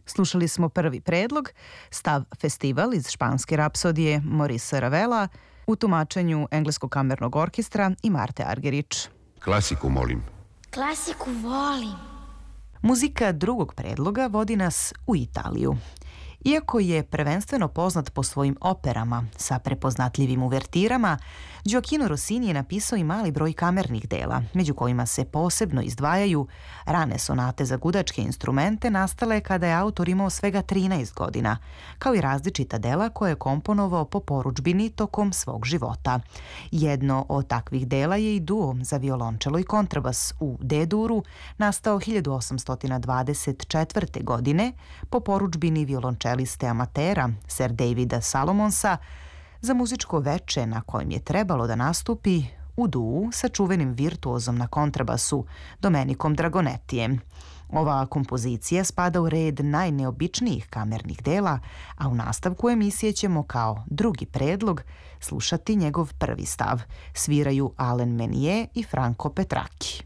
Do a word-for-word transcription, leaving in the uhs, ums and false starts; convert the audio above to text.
Slušali smo prvi predlog, stav Festival iz španske rapsodije Morisa Ravela u tumačenju Engleskog kamernog orkestra i Marte Argerić. Klasiku molim. Klasiku volim. Muzika drugog predloga vodi nas u Italiju. Iako je prvenstveno poznat po svojim operama sa prepoznatljivim uvertirama, Gioachino Rossini je napisao i mali broj kamernih dela, među kojima se posebno izdvajaju rane sonate za gudačke instrumente nastale kada je autor imao svega trinaest godina, kao i različita dela koje je komponovao po porudžbini tokom svog života. Jedno od takvih dela je i duo za violončelo i kontrabas u D-duru, nastao hiljadu osamsto dvadeset četvrte. godine po porudžbini violončeliste amatera Sir Davida Salomonsa za muzičko veče na kojem je trebalo da nastupi u duu sa čuvenim virtuozom na kontrabasu Domenikom Dragonetijem. Ova kompozicija spada u red najneobičnijih kamernih dela, a u nastavku emisije ćemo kao drugi predlog slušati njegov prvi stav. Sviraju Alen Menier i Franco Petracchi.